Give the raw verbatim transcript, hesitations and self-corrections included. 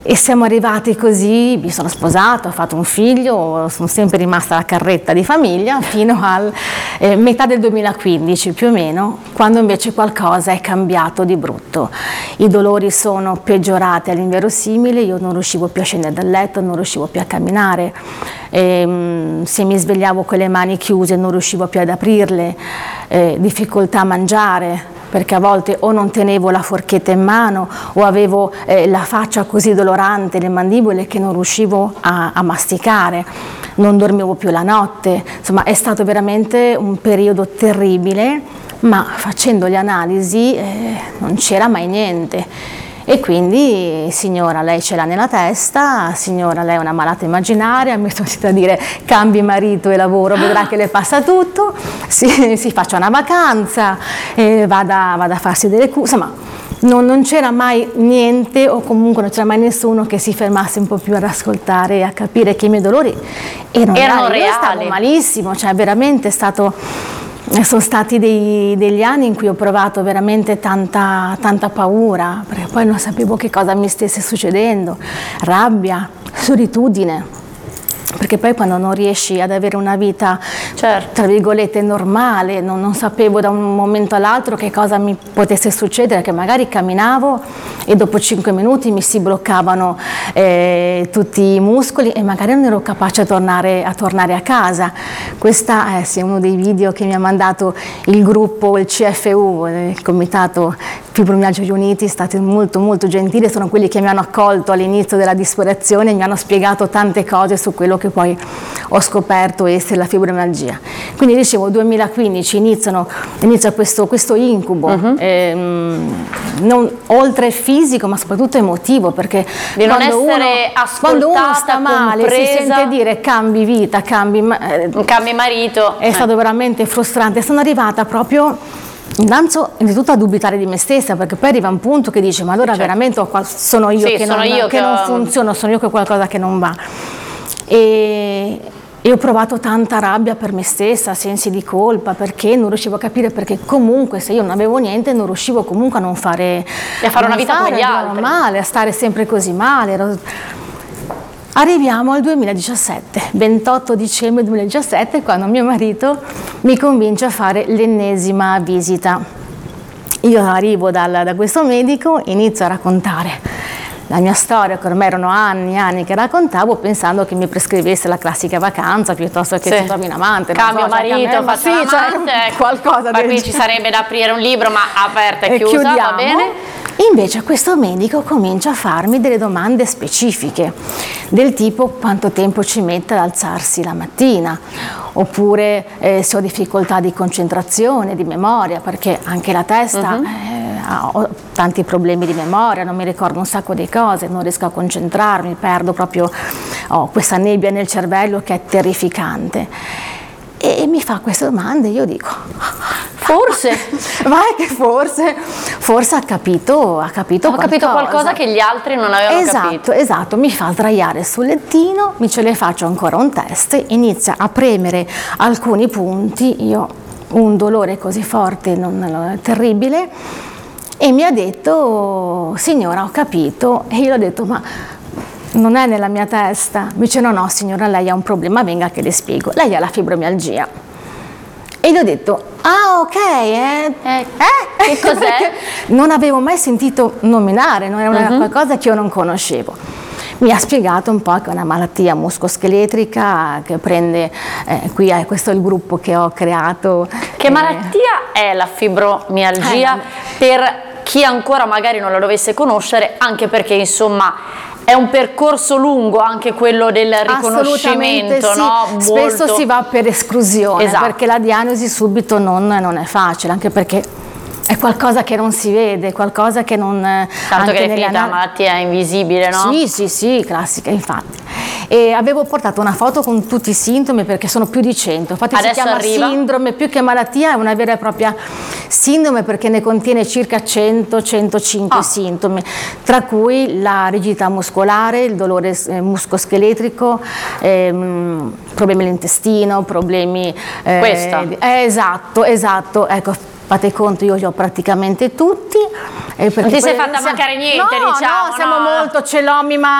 E siamo arrivati così, mi sono sposata, ho fatto un figlio, sono sempre rimasta la carretta di famiglia fino a eh, metà del duemilaquindici più o meno, quando invece qualcosa è cambiato di brutto. I dolori sono peggiorati all'inverosimile, io non riuscivo più a scendere dal letto, non riuscivo più a camminare, e, se mi svegliavo con le mani chiuse non riuscivo più ad aprirle, eh, difficoltà a mangiare, perché a volte o non tenevo la forchetta in mano o avevo eh, la faccia così dolorante, le mandibole, che non riuscivo a, a masticare, non dormivo più la notte, insomma è stato veramente un periodo terribile, ma facendo le analisi eh, non c'era mai niente. E quindi, signora, lei ce l'ha nella testa, signora, lei è una malata immaginaria, mi sono sentita dire cambi marito e lavoro, vedrà che le passa tutto, si, si faccia una vacanza, eh, vada, vada a farsi delle cure, insomma non, non c'era mai niente, o comunque non c'era mai nessuno che si fermasse un po' più ad ascoltare e a capire che i miei dolori erano, erano reali. reali. Io stavo malissimo, cioè veramente è stato... Sono stati dei, degli anni in cui ho provato veramente tanta, tanta paura, perché poi non sapevo che cosa mi stesse succedendo, rabbia, solitudine, perché poi quando non riesci ad avere una vita, certo, tra virgolette normale, non, non sapevo da un momento all'altro che cosa mi potesse succedere, che magari camminavo e dopo cinque minuti mi si bloccavano eh, tutti i muscoli e magari non ero capace a tornare a, tornare a casa. Questo eh, sì, è uno dei video che mi ha mandato il gruppo, il C F U, il Comitato Fibromialgia Uniti, state molto molto gentili, sono quelli che mi hanno accolto all'inizio della disperazione e mi hanno spiegato tante cose su quello che poi ho scoperto essere la fibromialgia. Quindi dicevo, duemilaquindici iniziano, inizia questo, questo incubo, uh-huh. ehm, non, oltre fisico ma soprattutto emotivo, perché di non quando, essere uno, quando uno sta male, compresa, si sente dire cambi vita, cambi, eh, cambi marito, è eh. stato veramente frustrante. Sono arrivata proprio innanzitutto innanzitutto a dubitare di me stessa, perché poi arriva un punto che dice ma allora certo. veramente sono io, sì, che, sono non, io che, che non funziona, sono io che ho qualcosa che non va. E, e ho provato tanta rabbia per me stessa, sensi di colpa, perché non riuscivo a capire, perché comunque se io non avevo niente non riuscivo comunque a non fare, e a fare una vita con gli altri, male, a stare sempre così male. Ero... Arriviamo al duemiladiciassette, ventotto dicembre duemiladiciassette, quando mio marito mi convince a fare l'ennesima visita. Io arrivo dal, da questo medico, inizio a raccontare la mia storia, che ormai erano anni e anni che raccontavo, pensando che mi prescrivesse la classica vacanza piuttosto che sì. si trovi un amante. Cambio so, marito, cioè, faccio sì, un amante, cioè, qualcosa ma del qui ci sarebbe da aprire un libro, ma aperta e, e chiusa, chiudiamo. Va bene? Invece questo medico comincia a farmi delle domande specifiche, del tipo quanto tempo ci mette ad alzarsi la mattina, oppure eh, se ho difficoltà di concentrazione, di memoria, perché anche la testa uh-huh. eh, ho tanti problemi di memoria, non mi ricordo un sacco di cose, non riesco a concentrarmi, perdo proprio, ho questa nebbia nel cervello che è terrificante. E mi fa queste domande, io dico forse vai che forse forse ha capito ha capito ho qualcosa. capito qualcosa che gli altri non avevano esatto, capito. Esatto, mi fa sdraiare sul lettino, mi ce le faccio ancora un test, inizia a premere alcuni punti, io un dolore così forte, non, terribile, e mi ha detto signora ho capito, e io ho detto ma non è nella mia testa. Mi dice no no signora, lei ha un problema, venga che le spiego, lei ha la fibromialgia. E gli ho detto ah ok, eh, eh, eh? Che cos'è? Non avevo mai sentito nominare, non era uh-huh. qualcosa che io non conoscevo. Mi ha spiegato un po' che è una malattia muscoscheletrica che prende, eh, qui è questo è il gruppo che ho creato. Che eh, malattia è la fibromialgia eh, per chi ancora magari non la dovesse conoscere, anche perché insomma è un percorso lungo anche quello del riconoscimento, sì. no? Spesso Molto... si va per esclusione, esatto. perché la diagnosi subito non, non è facile, anche perché è qualcosa che non si vede, qualcosa che non... Tanto che definita la malattia è invisibile, no? Sì, sì, sì, classica, infatti. E avevo portato una foto con tutti i sintomi, perché sono più di cento, infatti adesso si chiama arriva. Sindrome, più che malattia è una vera e propria sindrome, perché ne contiene circa cento centocinque oh. sintomi, tra cui la rigidità muscolare, il dolore eh, muscoscheletrico, ehm, problemi all'intestino, problemi... Eh, Questa? Eh, esatto, esatto, ecco. fate conto io li ho praticamente tutti. Non ti sei fatta mancare niente, no, diciamo. No, siamo no. molto, ce l'ho, mi manca.